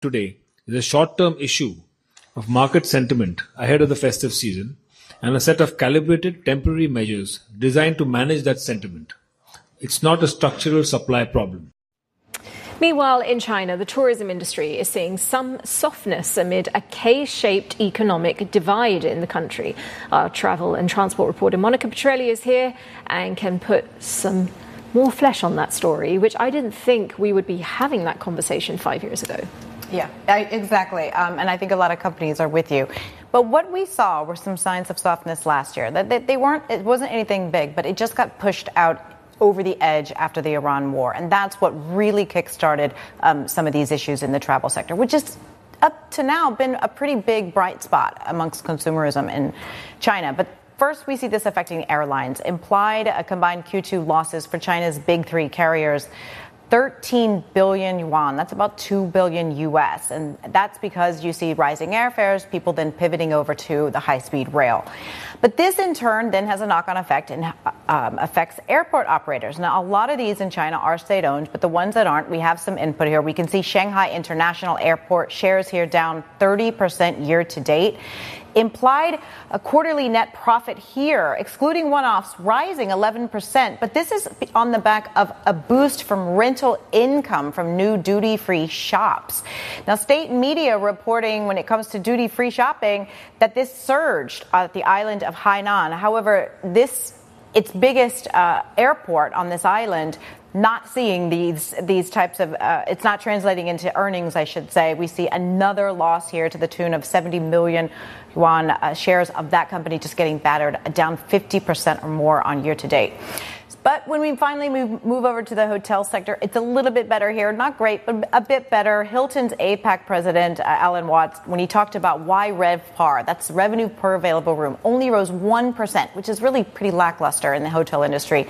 today is a short-term issue of market sentiment ahead of the festive season and a set of calibrated temporary measures designed to manage that sentiment. It's not a structural supply problem. Meanwhile, in China, the tourism industry is seeing some softness amid a K-shaped economic divide in the country. Our travel and transport reporter Monica Petrelli is here and can put some more flesh on that story, which I didn't think we would be having that conversation 5 years ago. Yeah, exactly. And I think a lot of companies are with you. But what we saw were some signs of softness last year. It wasn't anything big, but it just got pushed out over the edge after the Iran war. And that's what really kickstarted some of these issues in the travel sector, which is up to now been a pretty big bright spot amongst consumerism in China. But first, we see this affecting airlines. Implied combined Q2 losses for China's big three carriers, 13 billion yuan. That's about 2 billion US. And that's because you see rising airfares, people then pivoting over to the high-speed rail. But this, in turn, then has a knock-on effect and affects airport operators. Now, a lot of these in China are state-owned, but the ones that aren't, we have some input here. We can see Shanghai International Airport shares here down 30% year to date. Implied a quarterly net profit here, excluding one-offs, rising 11%. But this is on the back of a boost from rental income from new duty-free shops. Now, state media reporting when it comes to duty-free shopping that this surged at the island of Hainan. However, its biggest airport on this island, not seeing these types of, it's not translating into earnings, I should say. We see another loss here to the tune of 70 million yuan, shares of that company just getting battered, down 50% or more on year to date. But when we finally move over to the hotel sector, it's a little bit better here. Not great, but a bit better. Hilton's APAC president, Alan Watts, when he talked about why RevPAR, that's revenue per available room, only rose 1%, which is really pretty lackluster in the hotel industry,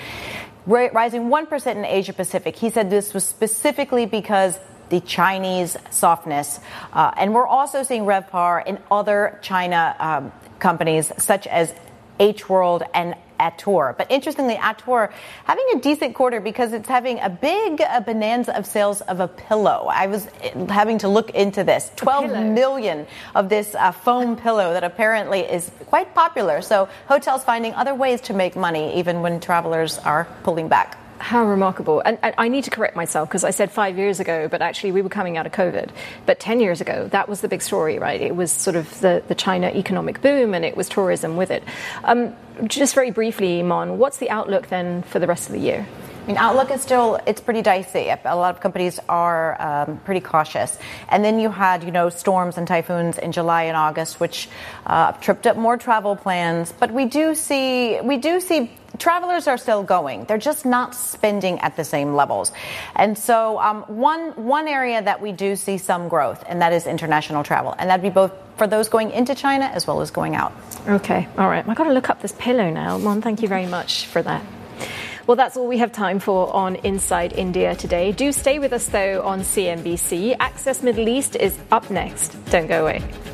rising 1% in Asia Pacific. He said this was specifically because the Chinese softness. And we're also seeing RevPAR in other China companies such as H World and Atour. But interestingly, Atour having a decent quarter because it's having a big bonanza of sales of a pillow. I was having to look into this. 12 million of this foam pillow that apparently is quite popular. So hotels finding other ways to make money even when travelers are pulling back. How remarkable. And I need to correct myself because I said 5 years ago, but actually we were coming out of COVID. But 10 years ago, that was the big story, right? It was sort of the China economic boom and it was tourism with it. Just very briefly, Iman, what's the outlook then for the rest of the year? I mean, outlook is it's pretty dicey. A lot of companies are pretty cautious. And then you had, storms and typhoons in July and August, which tripped up more travel plans. But we do see travelers are still going. They're just not spending at the same levels. And so one area that we do see some growth, and that is international travel. And that'd be both for those going into China as well as going out. Okay. All right. I've got to look up this pillow now. Mon, thank you very much for that. Well, that's all we have time for on Inside India today. Do stay with us, though, on CNBC. Access Middle East is up next. Don't go away.